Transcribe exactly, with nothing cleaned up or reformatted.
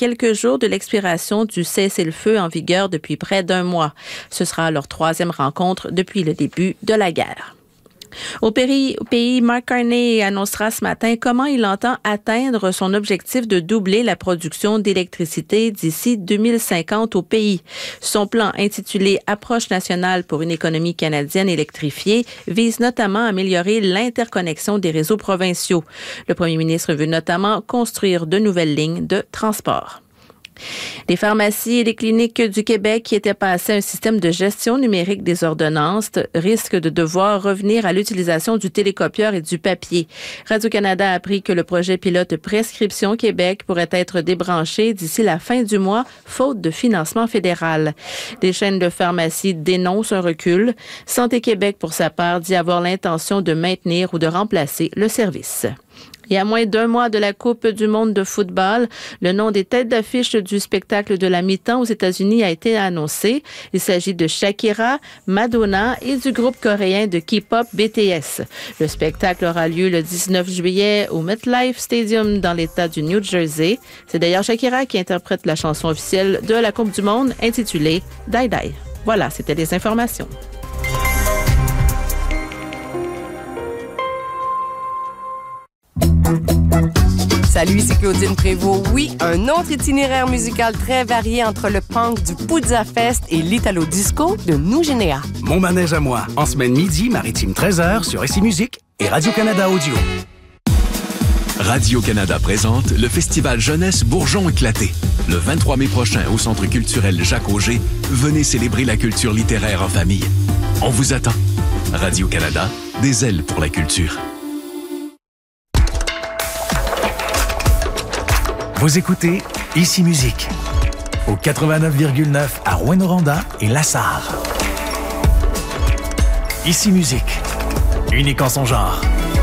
quelques jours de l'expiration du cessez-le-feu en vigueur depuis près d'un mois. Ce sera leur troisième rencontre depuis le début de la guerre. Au pays, au pays, Mark Carney annoncera ce matin comment il entend atteindre son objectif de doubler la production d'électricité d'ici deux mille cinquante au pays. Son plan intitulé « Approche nationale pour une économie canadienne électrifiée » vise notamment à améliorer l'interconnexion des réseaux provinciaux. Le premier ministre veut notamment construire de nouvelles lignes de transport. Les pharmacies et les cliniques du Québec qui étaient passées à un système de gestion numérique des ordonnances risquent de devoir revenir à l'utilisation du télécopieur et du papier. Radio-Canada a appris que le projet pilote Prescription Québec pourrait être débranché d'ici la fin du mois, faute de financement fédéral. Des chaînes de pharmacies dénoncent un recul. Santé Québec, pour sa part, dit avoir l'intention de maintenir ou de remplacer le service. Et à moins d'un mois de la Coupe du monde de football, le nom des têtes d'affiche du spectacle de la mi-temps aux États-Unis a été annoncé. Il s'agit de Shakira, Madonna et du groupe coréen de K-pop B T S. Le spectacle aura lieu le dix-neuf juillet au MetLife Stadium dans l'État du New Jersey. C'est d'ailleurs Shakira qui interprète la chanson officielle de la Coupe du monde intitulée « Die Die ». Voilà, c'était les informations. Salut, c'est Claudine Prévost. Oui, un autre itinéraire musical très varié entre le punk du Puzza Fest et l'Italo Disco de Nougénéa. Mon manège à moi, en semaine midi, maritime treize heures sur Ici Musique et Radio-Canada Audio. Radio-Canada présente le festival Jeunesse Bourgeon éclaté. Le vingt-trois mai prochain au Centre culturel Jacques-Auger, venez célébrer la culture littéraire en famille. On vous attend. Radio-Canada, des ailes pour la culture. Vous écoutez Ici Musique au quatre-vingt-neuf virgule neuf à Rouyn-Noranda et Lassar. Ici Musique, unique en son genre.